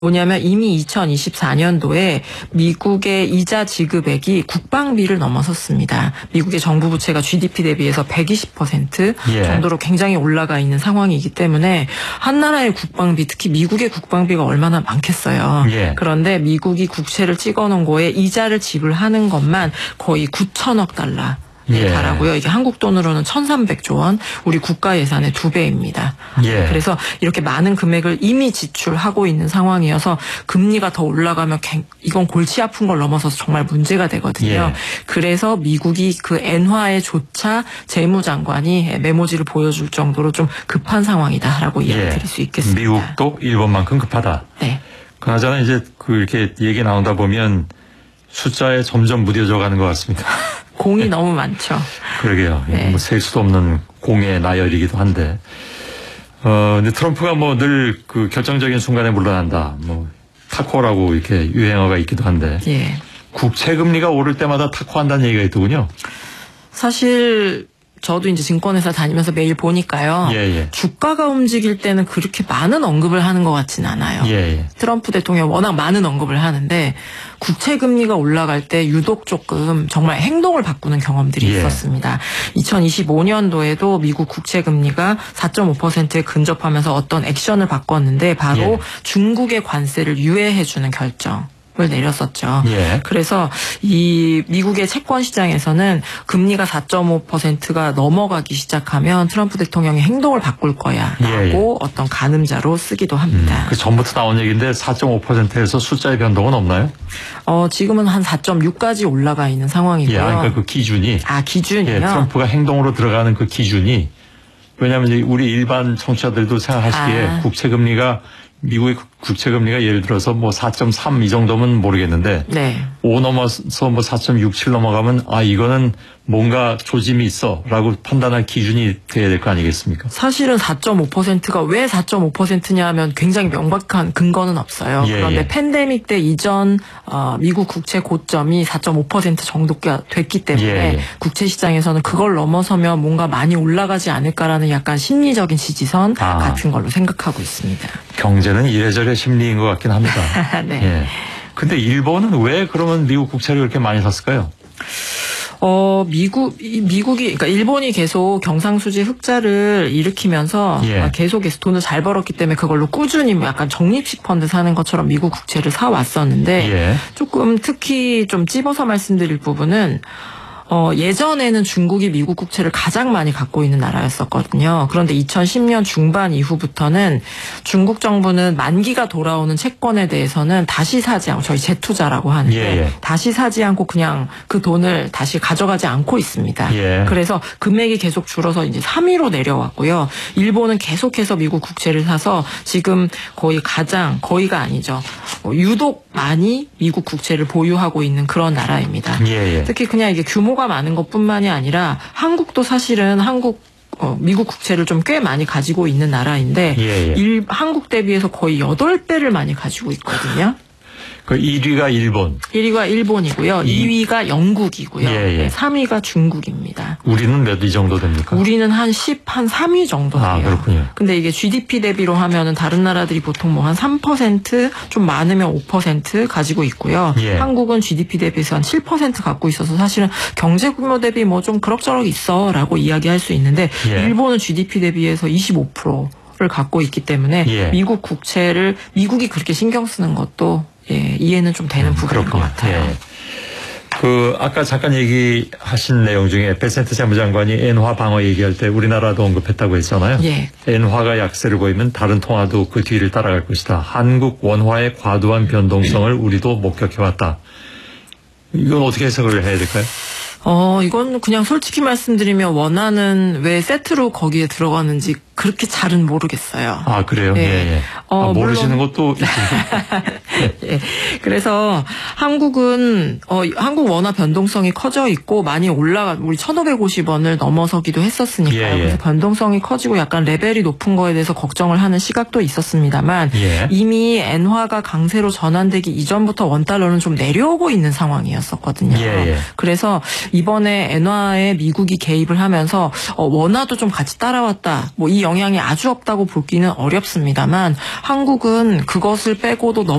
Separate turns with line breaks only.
뭐냐면 이미 2024년도에 미국의 이자 지급액이 국방비를 넘어섰습니다. 미국의 정부 부채가 GDP 대비해서 120% 정도로 굉장히 올라가 있는 상황이기 때문에 한 나라의 국방비, 특히 미국의 국방비가 얼마나 많겠어요. 그런데 미국이 국채를 찍어놓은 거에 이자를 지불하는 것만 거의 9천억 달러. 달하고요. 이게 한국 돈으로는 1,300조 원, 우리 국가 예산의 2배입니다. 그래서 이렇게 많은 금액을 이미 지출하고 있는 상황이어서 금리가 더 올라가면 이건 골치 아픈 걸 넘어서서 정말 문제가 되거든요. 그래서 미국이 그 엔화에 조차 재무장관이 메모지를 보여줄 정도로 좀 급한 상황이다라고 이야기 드릴 수 있겠습니다.
미국도 일본만큼 급하다.
네.
그나저나 이제 이렇게 얘기 나온다 보면 숫자에 점점 무뎌져 가는 것 같습니다.
공이 너무 많죠.
그러게요. 뭐 셀 수도 없는 공의 나열이기도 한데. 근데 트럼프가 뭐 늘 그 결정적인 순간에 물러난다. 뭐 타코라고 이렇게 유행어가 있기도 한데. 국채 금리가 오를 때마다 타코한다는 얘기가 있더군요.
사실 저도 이제 증권회사 다니면서 매일 보니까요. 주가가 움직일 때는 그렇게 많은 언급을 하는 것 같진 않아요. 트럼프 대통령 워낙 많은 언급을 하는데 국채 금리가 올라갈 때 유독 조금 정말 행동을 바꾸는 경험들이 있었습니다. 2025년도에도 미국 국채 금리가 4.5%에 근접하면서 어떤 액션을 바꿨는데 바로 중국의 관세를 유예해주는 결정. 을 내렸었죠. 그래서 이 미국의 채권 시장에서는 금리가 4.5%가 넘어가기 시작하면 트럼프 대통령이 행동을 바꿀 거야라고 어떤 가늠자로 쓰기도 합니다.
그 전부터 나온 얘기인데 4.5%에서 숫자의 변동은 없나요?
지금은 한 4.6까지 올라가 있는 상황이고요.
그러니까 그 기준이.
기준이요?
트럼프가 행동으로 들어가는 그 기준이. 왜냐하면 우리 일반 청취자들도 생각하시기에 국채 금리가 미국의 국채 금리가 예를 들어서 뭐 4.3 이 정도면 모르겠는데 5 넘어서 뭐 4.67 넘어가면 이거는 뭔가 조짐이 있어라고 판단할 기준이 돼야 될 거 아니겠습니까?
사실은 4.5%가 왜 4.5%냐 하면 굉장히 명백한 근거는 없어요. 그런데 팬데믹 때 이전 미국 국채 고점이 4.5% 정도가 됐기 때문에 국채 시장에서는 그걸 넘어서면 뭔가 많이 올라가지 않을까라는 약간 심리적인 지지선 같은 걸로 생각하고 있습니다.
경제는 이래저래 심리인 것 같긴 합니다. 근데 일본은 왜 그러면 미국 국채를 그렇게 많이 샀을까요?
그러니까 일본이 계속 경상수지 흑자를 일으키면서 계속해서 돈을 잘 벌었기 때문에 그걸로 꾸준히 약간 적립식 펀드 사는 것처럼 미국 국채를 사왔었는데 조금 특히 좀 찝어서 말씀드릴 부분은 예전에는 중국이 미국 국채를 가장 많이 갖고 있는 나라였었거든요. 그런데 2010년 중반 이후부터는 중국 정부는 만기가 돌아오는 채권에 대해서는 다시 사지 않고, 저희 재투자라고 하는데 다시 사지 않고 그냥 그 돈을 다시 가져가지 않고 있습니다. 그래서 금액이 계속 줄어서 이제 3위로 내려왔고요. 일본은 계속해서 미국 국채를 사서 지금 거의가 아니죠. 유독 많이 미국 국채를 보유하고 있는 그런 나라입니다. 특히 그냥 이게 규모가 많은 것뿐만이 아니라 한국도 사실은 미국 국채를 좀 꽤 많이 가지고 있는 나라인데 한국 대비해서 거의 8배를 많이 가지고 있거든요.
그 1위가 일본.
1위가 일본이고요. 2위가 영국이고요. 3위가 중국입니다.
우리는 몇 위 정도 됩니까?
우리는 한 3위 정도 돼요.
그렇군요.
근데 이게 GDP 대비로 하면은 다른 나라들이 보통 뭐 한 3%, 좀 많으면 5% 가지고 있고요. 한국은 GDP 대비해서 한 7% 갖고 있어서 사실은 경제 규모 대비 뭐 좀 그럭저럭 있어라고 이야기할 수 있는데 일본은 GDP 대비해서 25%를 갖고 있기 때문에 미국 국채를 미국이 그렇게 신경 쓰는 것도 이해는 좀 되는 부분인 것 같아요.
아까 잠깐 얘기하신 내용 중에 베센트 재무장관이 엔화 방어 얘기할 때 우리나라도 언급했다고 했잖아요. 엔화가 약세를 보이면 다른 통화도 그 뒤를 따라갈 것이다. 한국 원화의 과도한 변동성을 우리도 목격해왔다. 이건 어떻게 해석을 해야 될까요?
이건 그냥 솔직히 말씀드리면 원화는 왜 세트로 거기에 들어가는지 그렇게 잘은 모르겠어요.
그래요? 모르시는 것도 있습니다.
그래서 한국은 한국 원화 변동성이 커져 있고 많이 우리 1,550원을 넘어서기도 했었으니까요. 그래서 변동성이 커지고 약간 레벨이 높은 거에 대해서 걱정을 하는 시각도 있었습니다만 이미 엔화가 강세로 전환되기 이전부터 원달러는 좀 내려오고 있는 상황이었었거든요. 그래서 이번에 엔화에 미국이 개입을 하면서 원화도 좀 같이 따라왔다. 뭐 이 이 영향이 아주 없다고 보기는 어렵습니다만 한국은 그것을 빼고도 너무